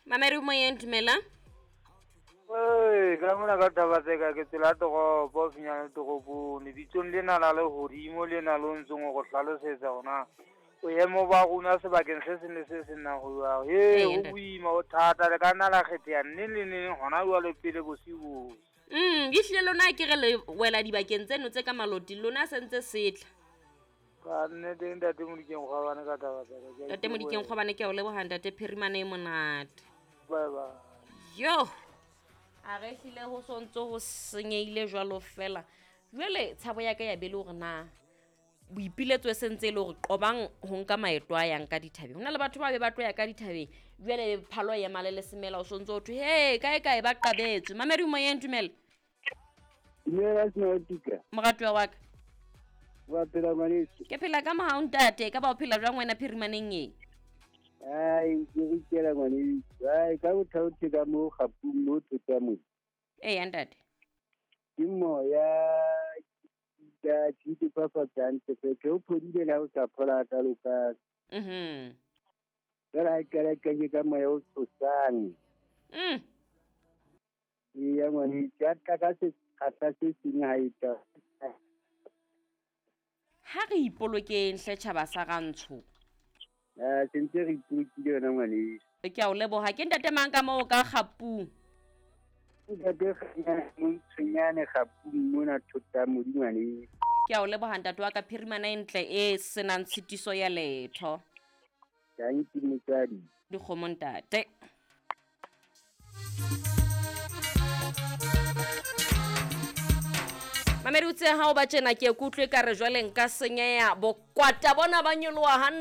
Mamere moyeng dumela. Ka mona ka taba tseka ke tsela togo bo finyana togo ne bitsong lena la le hodimo lena lo ntsong go hlalosetsa ona o emo ba gona sebakeng se se ne se sena go ya o boima o thata le ka nna la kgethea le gona bua le pele bosigo. Gihlile lona ke re le wela dibakeng tseno tse ka maloti lona sentse setla. Ka nne teng ntate Modikeng Kgwabane ka taba tseka. Ntate Modikeng Kgwabane ke o leboga ntate Phirimana e monate. Bye. Yo. A re hlile ho sontso ho senyeile jwalo fela. Jwale tshabo ya ka ya be le hore na boipiletso sentse le hore qobang ho nka maeto a yang ka dithabeng. Hona le batho ba be ba tloya ka dithabeng. Jwale phalo ya malele semela o sontso o thwe kae ba qabetswe. Mamedi moyeng dumela. Dumela Sinotika. Moratwa wa ka. Wa phela ngwaneso. Ke phela ka mohau ntate ka ba o phela jwang wena Phirimaneng e? Ai ke re kela ngwaneso. Ai ka bothauthi ka mo gapung mo tsotsa mo. Ntate. Ke moya ka tshiti papa tsantse ke o phodile la o sa phola ka loka. Ra ikela ka moya o tsosang. Ya ngwaneso ka se khata se senya ita. Ha re ipolokeng hle tjhaba sa gantsho. Sentse re ipolokile yona ngwaneso. Ke a o leboga ke ntate mang ka mo ka gapung. Ntate Tshwenyane gapung mona thota modi ngwaneso. Ke a o leboga ntate wa ka Phirimana entle e senang tshitiso ya letho. Ya ntimotsadi. Dikgomo ntate. Mamedi utse ha o ba tjena ke kutlwe ka re jwale nka senyeya bokwata bona ba nyoloha